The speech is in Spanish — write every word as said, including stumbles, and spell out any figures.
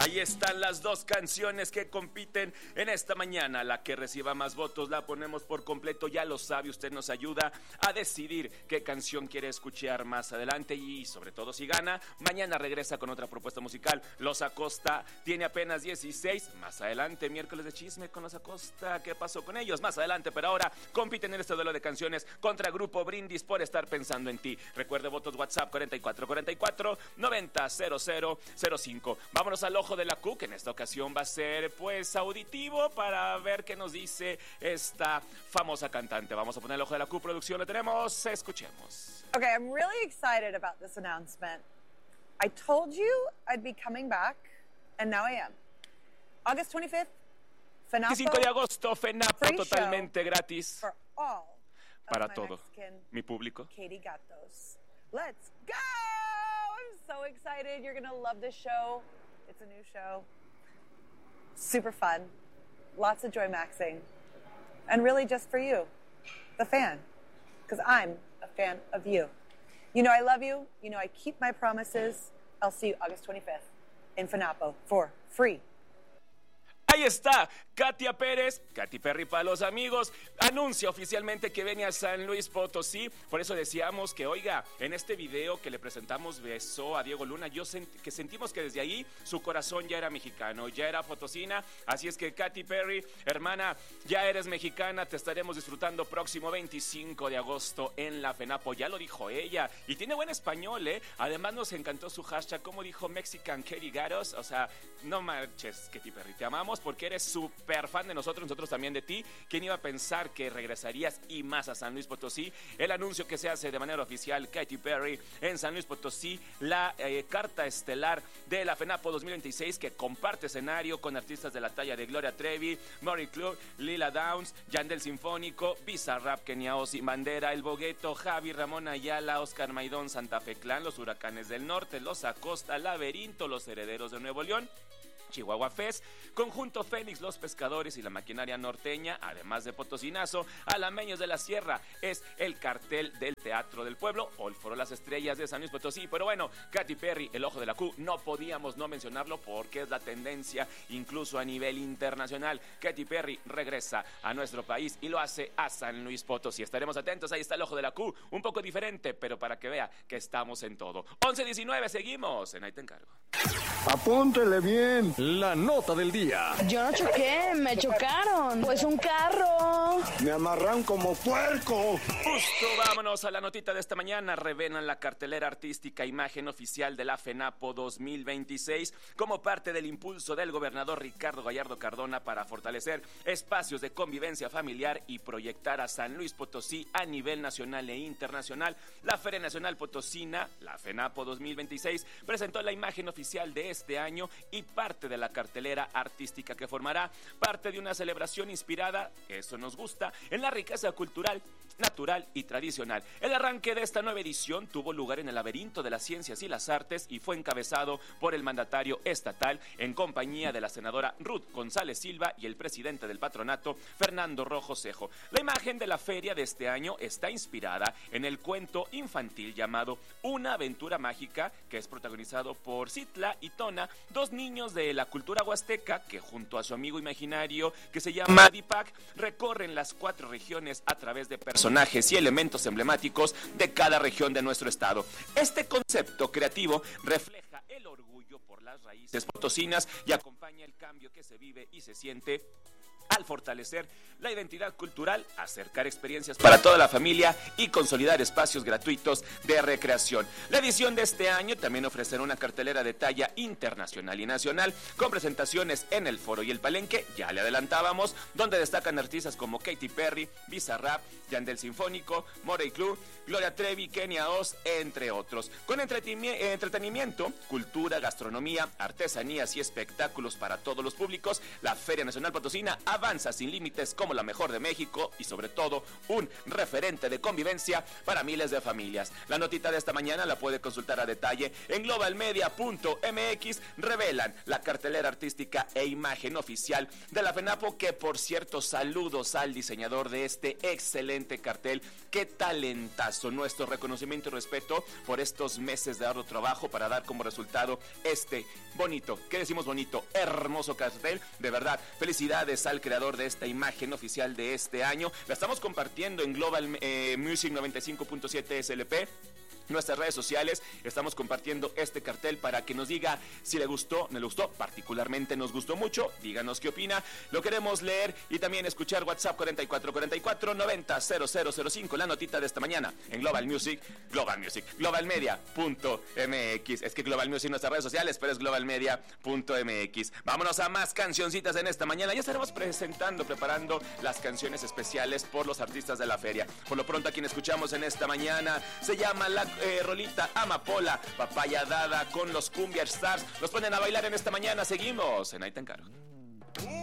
Ahí están las dos canciones que compiten en esta mañana. La que reciba más votos la ponemos por completo, ya lo sabe, usted nos ayuda a decidir qué canción quiere escuchar más adelante y sobre todo si gana, mañana regresa con otra propuesta musical. Los Acosta tiene apenas dieciséis, más adelante miércoles de chisme con Los Acosta, ¿qué pasó con ellos? Más adelante, pero ahora compiten en este duelo de canciones contra Grupo Brindis por estar pensando en ti. Recuerde votos WhatsApp cuarenta y cuatro cuarenta y cuatro noventa cero cero cero cinco. Vámonos al ojo de la Q, que en esta ocasión va a ser pues auditivo para ver qué nos dice esta famosa cantante. Vamos a poner el ojo de la Q, producción, lo tenemos, escuchemos. Okay, I'm really excited about this announcement. I told you I'd be coming back, and now I am. August twenty-fifth, FENAPO, veinticinco de agosto, FENAPO, totalmente gratis for all para of my todo Mexican mi público. Katy Gatos. Let's go! I'm so excited. You're going to love this show. It's a new show. Super fun. Lots of joy maxing. And really just for you, the fan. Because I'm a fan of you. You know I love you. You know I keep my promises. I'll see you August twenty-fifth in FENAPO for free. Ahí está, Katia Pérez, Katy Perry para los amigos, anuncia oficialmente que viene a San Luis Potosí. Por eso decíamos que, oiga, en este video que le presentamos besó a Diego Luna, yo sent, que sentimos que desde ahí su corazón ya era mexicano, ya era potosina. Así es que Katy Perry, hermana, ya eres mexicana, te estaremos disfrutando próximo veinticinco de agosto en la FENAPO. Ya lo dijo ella, y tiene buen español, ¿eh? Además nos encantó su hashtag, como dijo Mexican Katy Gatos. O sea, no marches, Katy Perry, te amamos porque eres súper fan de nosotros, nosotros también de ti. ¿Quién iba a pensar que regresarías y más a San Luis Potosí? El anuncio que se hace de manera oficial, Katy Perry en San Luis Potosí, la eh, carta estelar de la FENAPO dos mil veintiséis, que comparte escenario con artistas de la talla de Gloria Trevi, Mori Club, Lila Downs, Yandel Sinfónico, Bizarrap, Kenia Oz y Bandera, El Bogueto, Javi, Ramón Ayala, Oscar Maidón, Santa Fe Clan, Los Huracanes del Norte, Los Acosta, Laberinto, Los Herederos de Nuevo León, Chihuahua Fest, Conjunto Fénix, Los Pescadores y la Maquinaria Norteña, además de Potosinazo, Alameños de la Sierra. Es el cartel del Teatro del Pueblo o el Foro Las Estrellas de San Luis Potosí. Pero bueno, Katy Perry, el ojo de la Q, no podíamos no mencionarlo porque es la tendencia incluso a nivel internacional. Katy Perry regresa a nuestro país y lo hace a San Luis Potosí. Estaremos atentos, ahí está el ojo de la Q, un poco diferente, pero para que vea que estamos en todo. once diecinueve, seguimos en Ahí Te Encargo. Apúntele bien. La nota del día. Yo no choqué, me chocaron. Pues un carro. Me amarran como puerco. Justo, vámonos a la notita de esta mañana. Revelan la cartelera artística, imagen oficial de la FENAPO dos mil veintiséis como parte del impulso del gobernador Ricardo Gallardo Cardona para fortalecer espacios de convivencia familiar y proyectar a San Luis Potosí a nivel nacional e internacional. La Feria Nacional Potosina, la FENAPO dos mil veintiséis, presentó la imagen oficial de este año y parte de la cartelera artística que formará parte de una celebración inspirada, eso nos gusta, en la riqueza cultural, natural y tradicional. El arranque de esta nueva edición tuvo lugar en el Laberinto de las Ciencias y las Artes y fue encabezado por el mandatario estatal en compañía de la senadora Ruth González Silva y el presidente del patronato, Fernando Rojo Cejo. La imagen de la feria de este año está inspirada en el cuento infantil llamado Una Aventura Mágica, que es protagonizado por Citla y Tona, dos niños de la cultura huasteca que junto a su amigo imaginario que se llama Dipak recorren las cuatro regiones a través de personajes y elementos emblemáticos de cada región de nuestro estado. Este concepto creativo refleja el orgullo por las raíces potosinas y acompaña el cambio que se vive y se siente al fortalecer la identidad cultural, acercar experiencias para toda la familia y consolidar espacios gratuitos de recreación. La edición de este año también ofrecerá una cartelera de talla internacional y nacional con presentaciones en el Foro y el Palenque, ya le adelantábamos, donde destacan artistas como Katy Perry, Bizarrap, Yandel Sinfónico, Morey Club, Gloria Trevi, Kenia Oz, entre otros. Con entretenimiento, cultura, gastronomía, artesanías y espectáculos para todos los públicos, la Feria Nacional Potosina abre avanza sin límites como la mejor de México y sobre todo un referente de convivencia para miles de familias. La notita de esta mañana la puede consultar a detalle en global media punto m x. Revelan la cartelera artística e imagen oficial de la FENAPO, que por cierto, saludos al diseñador de este excelente cartel. Qué talentazo, nuestro reconocimiento y respeto por estos meses de arduo trabajo para dar como resultado este bonito, ¿qué decimos bonito? Hermoso cartel, de verdad, felicidades al creador de esta imagen oficial de este año. La estamos compartiendo en Global eh, Music noventa y cinco punto siete S L P. Nuestras redes sociales, estamos compartiendo este cartel para que nos diga si le gustó, no le gustó, particularmente nos gustó mucho, díganos qué opina, lo queremos leer y también escuchar. WhatsApp cuarenta y cuatro cuarenta y cuatro noventa cero cero cero cinco, la notita de esta mañana en Global Music, Global Music, global media punto m x. Es que Global Music en nuestras redes sociales, pero es global media punto m x. Vámonos a más cancioncitas en esta mañana. Ya estaremos presentando, preparando las canciones especiales por los artistas de la feria. Por lo pronto, a quien escuchamos en esta mañana se llama la Eh, rolita Amapola, Papaya Dada con los Cumbia Stars. Nos ponen a bailar en esta mañana. Seguimos en Ahí Te Encargo.